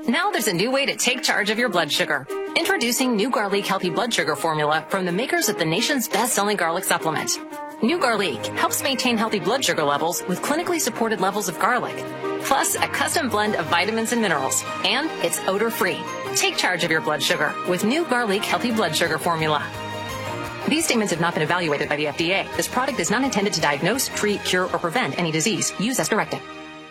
Now there's a new way to take charge of your blood sugar. Introducing New Garlic Healthy Blood Sugar Formula from the makers of the nation's best-selling garlic supplement. New Garlic helps maintain healthy blood sugar levels with clinically supported levels of garlic, plus a custom blend of vitamins and minerals, and it's odor-free. Take charge of your blood sugar with New Garlic Healthy Blood Sugar Formula. These statements have not been evaluated by the FDA. This product is not intended to diagnose, treat, cure, or prevent any disease. Use as directed.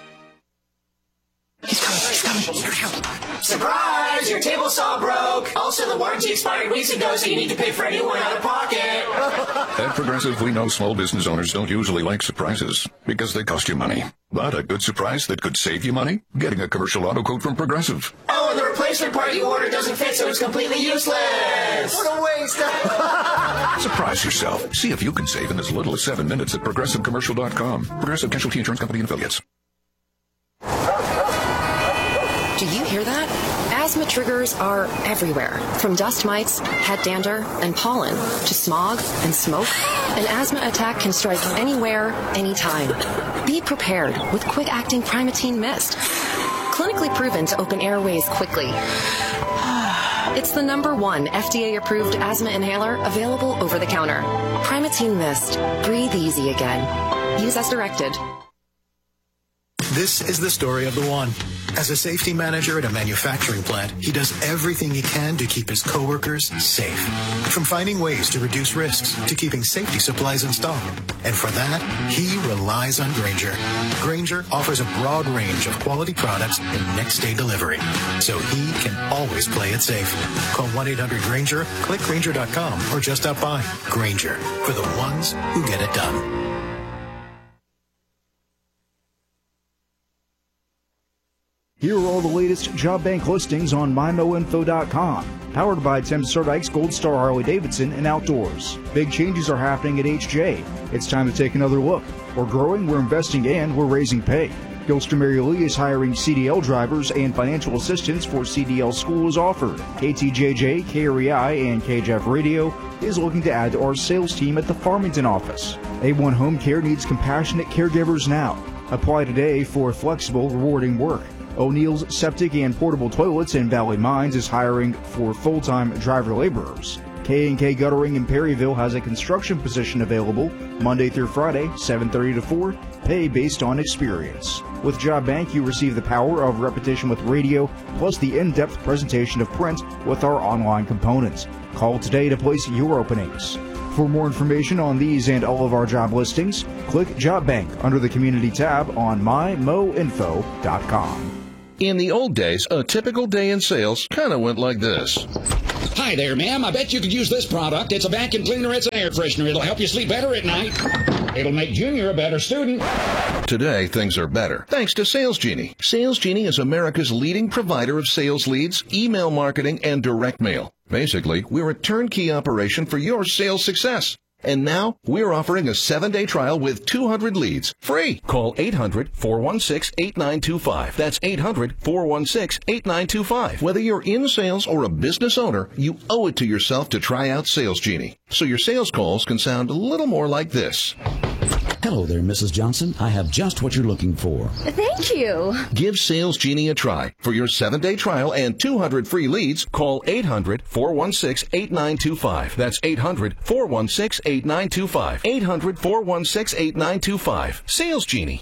He's coming. Surprise! Your table saw broke. Also, the warranty expired weeks ago, so you need to pay for a new one out of pocket. At Progressive, we know small business owners don't usually like surprises because they cost you money. But a good surprise that could save you money? Getting a commercial auto quote from Progressive. Oh, and the replacement part you ordered doesn't fit, so it's completely useless. What a waste. Surprise yourself. See if you can save in as little as 7 minutes at ProgressiveCommercial.com. Progressive Casualty Insurance Company and Affiliates. Do you hear that? Asthma triggers are everywhere. From dust mites, head dander, and pollen, to smog and smoke, an asthma attack can strike anywhere, anytime. Be prepared with quick-acting Primatene Mist. Clinically proven to open airways quickly. It's the #1 FDA-approved asthma inhaler available over the counter. Primatene Mist. Breathe easy again. Use as directed. This is the story of the one. As a safety manager at a manufacturing plant, he does everything he can to keep his coworkers safe. From finding ways to reduce risks to keeping safety supplies in stock. And for that, he relies on Grainger. Grainger offers a broad range of quality products and next-day delivery, so he can always play it safe. Call 1-800-GRAINGER, click Grainger.com, or just stop by. Grainger, for the ones who get it done. Here are all the latest job bank listings on MyMoInfo.com. Powered by Tim Sturdike's Gold Star Harley-Davidson and Outdoors. Big changes are happening at HJ. It's time to take another look. We're growing, we're investing, and we're raising pay. Gilster Mary Lee is hiring CDL drivers, and financial assistance for CDL school is offered. KTJJ, KREI, and KJF Radio is looking to add to our sales team at the Farmington office. A1 Home Care needs compassionate caregivers now. Apply today for flexible, rewarding work. O'Neill's Septic and Portable Toilets in Valley Mines is hiring for full-time driver laborers. K&K Guttering in Perryville has a construction position available Monday through Friday, 7:30 to 4, pay based on experience. With Job Bank, you receive the power of repetition with radio, plus the in-depth presentation of print with our online components. Call today to place your openings. For more information on these and all of our job listings, click Job Bank under the Community tab on MyMoInfo.com. In the old days, a typical day in sales kind of went like this. Hi there, ma'am. I bet you could use this product. It's a vacuum cleaner. It's an air freshener. It'll help you sleep better at night. It'll make Junior a better student. Today, things are better, thanks to Sales Genie. Sales Genie is America's leading provider of sales leads, email marketing, and direct mail. Basically, we're a turnkey operation for your sales success. And now, we're offering a 7-day trial with 200 leads, free. Call 800-416-8925. That's 800-416-8925. Whether you're in sales or a business owner, you owe it to yourself to try out Sales Genie, so your sales calls can sound a little more like this. Hello there, Mrs. Johnson. I have just what you're looking for. Thank you. Give Sales Genie a try. For your 7-day trial and 200 free leads, call 800-416-8925. That's 800-416-8925. 800-416-8925. Sales Genie.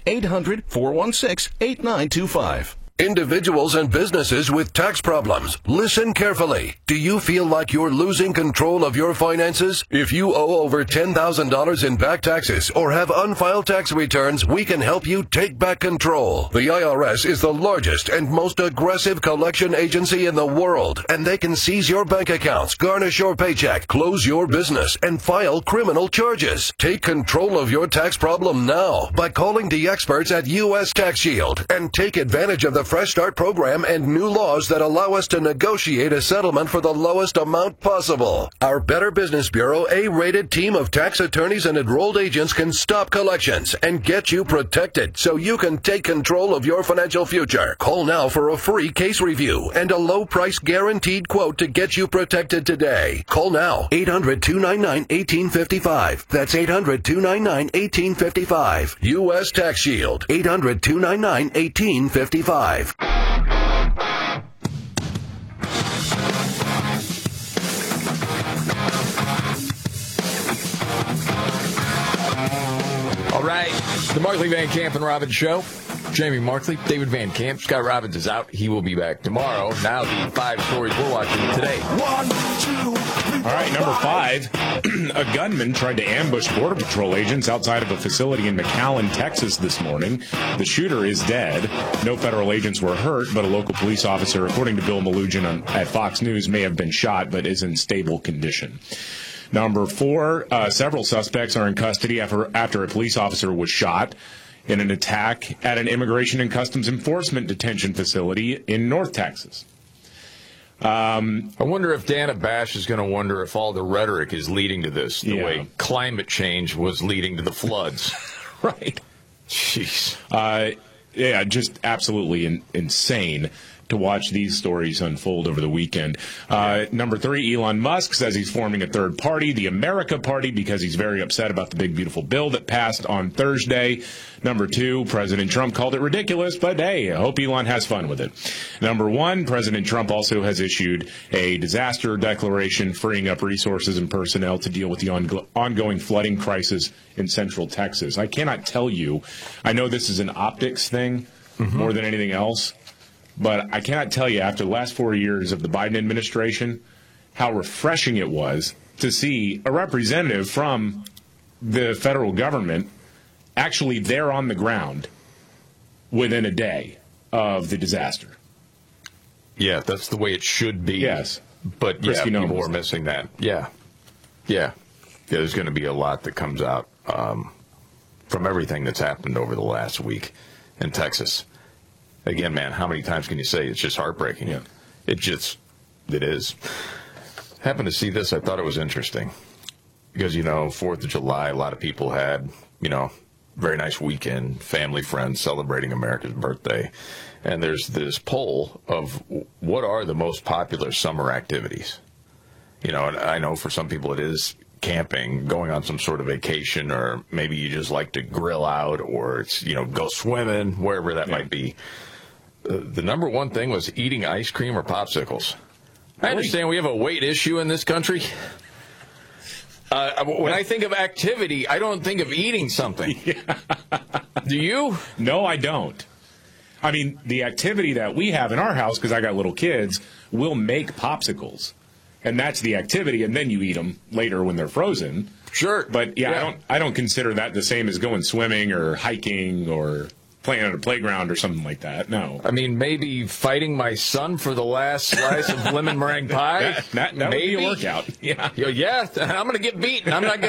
800-416-8925. Individuals and businesses with tax problems, listen carefully. Do you feel like you're losing control of your finances? If you owe over $10,000 in back taxes or have unfiled tax returns, we can help you take back control. The IRS is the largest and most aggressive collection agency in the world, and they can seize your bank accounts, garnish your paycheck, close your business, and file criminal charges. Take control of your tax problem now by calling the experts at U.S. Tax Shield and take advantage of the Fresh Start program and new laws that allow us to negotiate a settlement for the lowest amount possible. Our Better Business Bureau A-rated team of tax attorneys and enrolled agents can stop collections and get you protected so you can take control of your financial future. Call now for a free case review and a low price guaranteed quote to get you protected today. Call now. 800-299-1855. That's 800-299-1855. U.S. Tax Shield. 800-299-1855. The Markley, Van Camp, and Robbins Show. Jamie Markley, David Van Camp. Scott Robbins is out. He will be back tomorrow. Now the 5 stories we're watching today. 1, 2, 3, all right, number 5. A gunman tried to ambush Border Patrol agents outside of a facility in McAllen, Texas this morning. The shooter is dead. No federal agents were hurt, but a local police officer, according to Bill Malugin at Fox News, may have been shot but is in stable condition. Number 4, several suspects are in custody after a police officer was shot in an attack at an Immigration and Customs Enforcement detention facility in North Texas. I wonder if Dana Bash is going to wonder if all the rhetoric is leading to this, the way climate change was leading to the floods. Right. Jeez. Yeah, just absolutely insane to watch these stories unfold over the weekend. Number 3, Elon Musk says he's forming a third party, the America Party, because he's very upset about the big, beautiful bill that passed on Thursday. Number 2, President Trump called it ridiculous, but hey, I hope Elon has fun with it. Number 1, President Trump also has issued a disaster declaration freeing up resources and personnel to deal with the ongoing flooding crisis in central Texas. I cannot tell you, I know this is an optics thing more than anything else, but I cannot tell you, after the last 4 years of the Biden administration, how refreshing it was to see a representative from the federal government actually there on the ground within a day of the disaster. Yeah, that's the way it should be. Yes. But people are missing that. Yeah, there's going to be a lot that comes out from everything that's happened over the last week in Texas. Again, man, how many times can you say it's just heartbreaking? Yeah. It is. Happened to see this. I thought it was interesting because, 4th of July, a lot of people had, very nice weekend, family, friends celebrating America's birthday. And there's this poll of what are the most popular summer activities. And I know for some people it is camping, going on some sort of vacation, or maybe you just like to grill out, or it's, go swimming, wherever that might be. The number 1 thing was eating ice cream or popsicles. I understand we have a weight issue in this country. When I think of activity, I don't think of eating something. Do you? No, I don't. I mean, the activity that we have in our house, because I got little kids, we'll make popsicles. And that's the activity, and then you eat them later when they're frozen. Sure. But, I don't consider that the same as going swimming or hiking or playing on a playground or something like that. No. I mean, maybe fighting my son for the last slice of lemon meringue pie. That would be a workout. Yeah. I'm going to get beaten. I'm not going